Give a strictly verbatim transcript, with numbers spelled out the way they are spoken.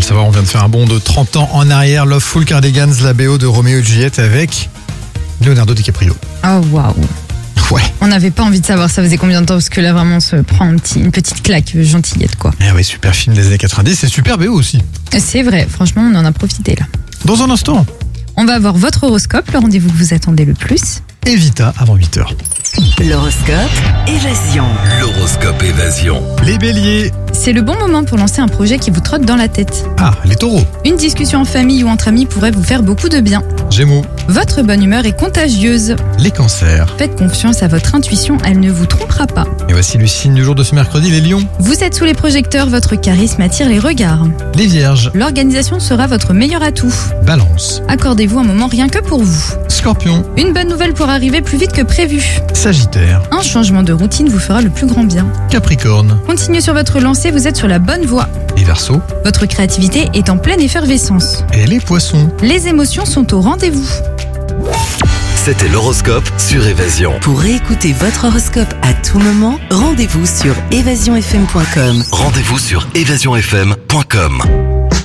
le savoir, on vient de faire un bond de trente ans en arrière. Love Full Cardigans, la B O de Roméo et Juliette avec Leonardo DiCaprio. Oh waouh. Ouais. On n'avait pas envie de savoir ça faisait combien de temps, parce que là vraiment on se prend un petit, une petite claque gentillette quoi. Eh ouais, super film des années quatre-vingt-dix et super B O aussi. C'est vrai, franchement on en a profité là. Dans un instant, On va avoir votre horoscope, le rendez-vous que vous attendez le plus. Evita avant huit heures. L'horoscope Évasion. L'horoscope Évasion. Les béliers. C'est le bon moment pour lancer un projet qui vous trotte dans la tête. Ah, les taureaux. Une discussion en famille ou entre amis pourrait vous faire beaucoup de bien. Gémeaux. Votre bonne humeur est contagieuse. Les cancers. Faites confiance à votre intuition, elle ne vous trompera pas. Et voici le signe du jour de ce mercredi, les lions. Vous êtes sous les projecteurs, votre charisme attire les regards. Les vierges. L'organisation sera votre meilleur atout. Balance. Accordez-vous un moment rien que pour vous. Scorpion. Une bonne nouvelle pour arriver plus vite que prévu. Sagittaire. Un changement de routine vous fera le plus grand bien. Capricorne. Continuez sur votre lancée, vous êtes sur la bonne voie. Les verseaux. Votre créativité est en pleine effervescence. Et les poissons. Les émotions sont au rendez-vous. C'était l'horoscope sur Évasion. Pour réécouter votre horoscope à tout moment, rendez-vous sur évasion f m point com. Rendez-vous sur évasion f m point com.